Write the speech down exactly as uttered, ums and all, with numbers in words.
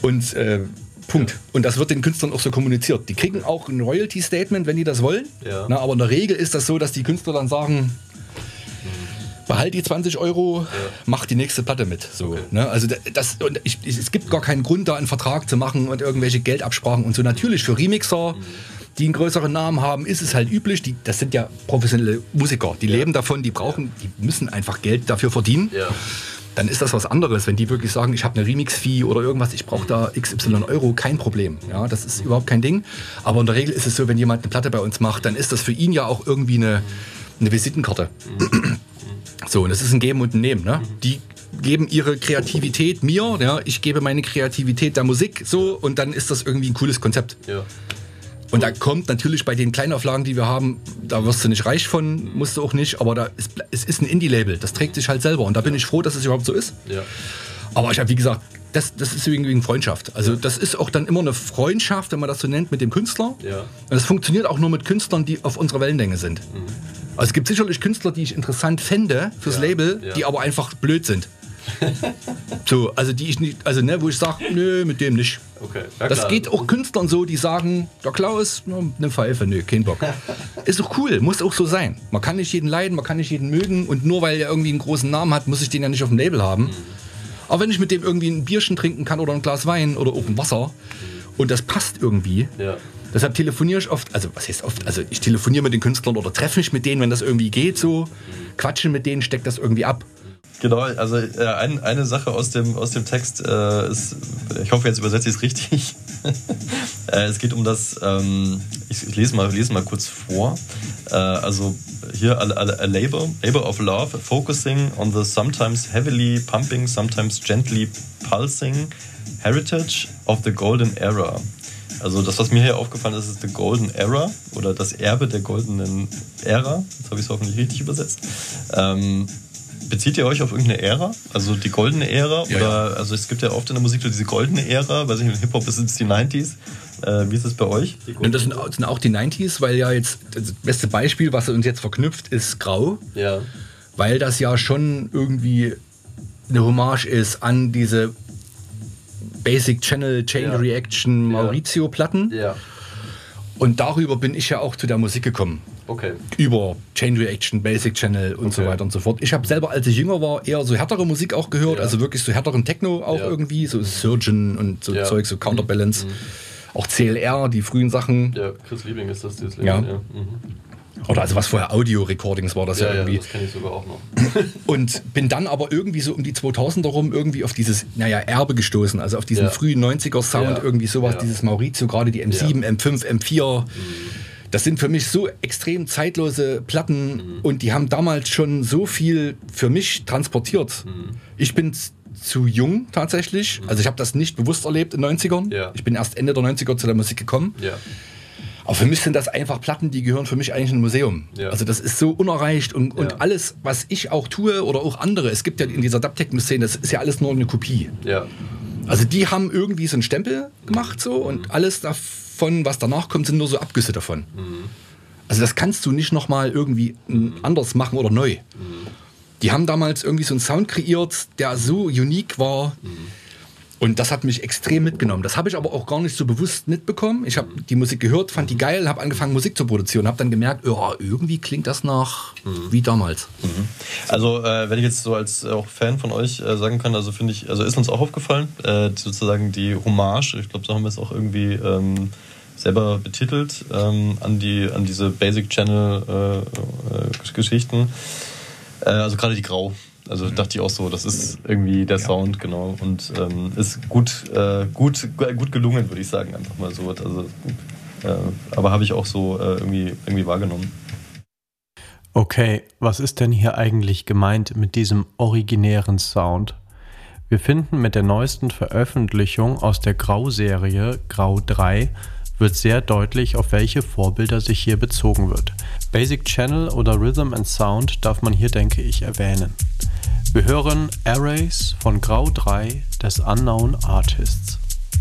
Und äh, Punkt. Ja. Und das wird den Künstlern auch so kommuniziert. Die kriegen auch ein Royalty-Statement, wenn die das wollen. Ja. Na, aber in der Regel ist das so, dass die Künstler dann sagen, behalt die zwanzig Euro, ja. mach die nächste Platte mit. So, okay. ne? Also das, und ich, es gibt gar keinen Grund, da einen Vertrag zu machen und irgendwelche Geldabsprachen und so. Natürlich für Remixer, mhm. die einen größeren Namen haben, ist es halt üblich. Die, das sind ja professionelle Musiker, die ja. leben davon, die brauchen, die müssen einfach Geld dafür verdienen. Ja. Dann ist das was anderes, wenn die wirklich sagen, ich habe eine Remix-Fee oder irgendwas, ich brauche da x y Euro, kein Problem. Ja, das ist überhaupt kein Ding. Aber in der Regel ist es so, wenn jemand eine Platte bei uns macht, dann ist das für ihn ja auch irgendwie eine, eine Visitenkarte. So, und das ist ein Geben und ein Nehmen. Ne? Die geben ihre Kreativität mir, ja, ich gebe meine Kreativität der Musik, so, und dann ist das irgendwie ein cooles Konzept. Ja. Und da kommt natürlich bei den Kleinauflagen, die wir haben, da wirst du nicht reich von, musst du auch nicht, aber da ist, es ist ein Indie-Label, das trägt sich halt selber und da bin ich froh, dass es überhaupt so ist. Ja. Aber ich habe, wie gesagt, das, das ist irgendwie eine Freundschaft. Also ja. das ist auch dann immer eine Freundschaft, wenn man das so nennt, mit dem Künstler. Ja. Und das funktioniert auch nur mit Künstlern, die auf unserer Wellenlänge sind. Mhm. Also es gibt sicherlich Künstler, die ich interessant fände fürs ja. Label, ja. die aber einfach blöd sind. So, also die ich nicht, also ne, wo ich sage, nö, mit dem nicht. Okay. Ja, das geht auch Künstlern so, die sagen, der Klaus, eine Pfeife, nö, kein Bock. Ist doch cool, muss auch so sein. Man kann nicht jeden leiden, man kann nicht jeden mögen und nur weil er irgendwie einen großen Namen hat, muss ich den ja nicht auf dem Label haben. Mhm. Aber wenn ich mit dem irgendwie ein Bierchen trinken kann oder ein Glas Wein oder auch ein Wasser und das passt irgendwie, ja. deshalb telefoniere ich oft, also was heißt oft, also ich telefoniere mit den Künstlern oder treffe mich mit denen, wenn das irgendwie geht, so, quatschen mit denen, steckt das irgendwie ab. Genau, also äh, ein, eine Sache aus dem, aus dem Text äh, ist, ich hoffe, jetzt übersetze ich es richtig. äh, es geht um das, ähm, ich, ich lese mal, lese mal kurz vor. Äh, also hier, a, a, a labor, labor of love, focusing on the sometimes heavily pumping, sometimes gently pulsing heritage of the golden era. Also das, was mir hier aufgefallen ist, ist the golden era oder das Erbe der goldenen Ära. Jetzt habe ich es hoffentlich richtig übersetzt. Ähm, Bezieht ihr euch auf irgendeine Ära? Also die goldene Ära? Ja, oder, ja. Also es gibt ja oft in der Musik so diese goldene Ära, weiß ich, in Hip-Hop sind es die neunziger. Äh, wie ist es bei euch? Und das sind, das sind auch die neunziger, weil ja jetzt das beste Beispiel, was uns jetzt verknüpft, ist Grau. Ja. Weil das ja schon irgendwie eine Hommage ist an diese Basic Channel Chain ja. Reaction Maurizio-Platten. Ja. Und darüber bin ich ja auch zu der Musik gekommen. Okay. Über Chain Reaction, Basic Channel und okay. so weiter und so fort. Ich habe selber, als ich jünger war, eher so härtere Musik auch gehört, ja. also wirklich so härteren Techno auch ja. irgendwie, so Surgeon und so ja. Zeug, so Counterbalance. Mhm. Auch C L R, die frühen Sachen. Ja, Chris Liebing ist das, das ja. ja. Mhm. Oder also was vorher Audio-Recordings war das ja, ja irgendwie. Ja, das kenne ich sogar auch noch. Und bin dann aber irgendwie so um die zweitausender rum irgendwie auf dieses, naja, Erbe gestoßen, also auf diesen ja. frühen neunziger-Sound, ja. irgendwie sowas, ja. dieses Maurizio, gerade die M sieben, ja. M fünf, M vier. Mhm. Das sind für mich so extrem zeitlose Platten mhm. und die haben damals schon so viel für mich transportiert. Mhm. Ich bin zu jung tatsächlich, mhm. also ich habe das nicht bewusst erlebt in den neunzigern. Ja. Ich bin erst Ende der neunziger zu der Musik gekommen. Ja. Aber für mich sind das einfach Platten, die gehören für mich eigentlich in ein Museum. Ja. Also das ist so unerreicht und, und ja. alles, was ich auch tue oder auch andere, es gibt ja in dieser Dubtechno-Szene, das ist ja alles nur eine Kopie. Ja. Also die haben irgendwie so einen Stempel gemacht so und mhm. alles davon, was danach kommt, sind nur so Abgüsse davon. Mhm. Also das kannst du nicht nochmal irgendwie mhm. anders machen oder neu. Mhm. Die haben damals irgendwie so einen Sound kreiert, der so unique war. Mhm. Und das hat mich extrem mitgenommen. Das habe ich aber auch gar nicht so bewusst mitbekommen. Ich habe die Musik gehört, fand die geil, habe angefangen Musik zu produzieren, habe dann gemerkt, oh, irgendwie klingt das nach mhm. wie damals. Mhm. Also äh, wenn ich jetzt so als äh, auch Fan von euch äh, sagen kann, also finde ich, also ist uns auch aufgefallen, äh, sozusagen die Hommage, ich glaube, so haben wir es auch irgendwie ähm, selber betitelt, ähm, an die an diese Basic Channel äh, äh, Geschichten. Äh, also gerade die Grau. Also dachte ich auch so, das ist irgendwie der ja. Sound, genau. Und ähm, ist gut, äh, gut, gut gelungen, würde ich sagen, einfach mal so. Also, äh, aber habe ich auch so äh, irgendwie, irgendwie wahrgenommen. Okay, was ist denn hier eigentlich gemeint mit diesem originären Sound? Wir finden mit der neuesten Veröffentlichung aus der Grau-Serie, Grau drei, wird sehr deutlich, auf welche Vorbilder sich hier bezogen wird. Basic Channel oder Rhythm and Sound darf man hier, denke ich, erwähnen. Wir hören Arrays von Grau drei des Unknown Artists.